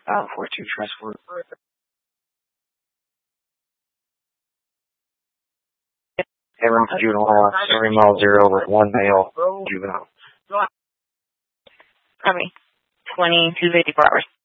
42 Trustworthy. Everyone for juvenile, serving mile 0 with 1 male juvenile. Pardon me. 22 54 hours.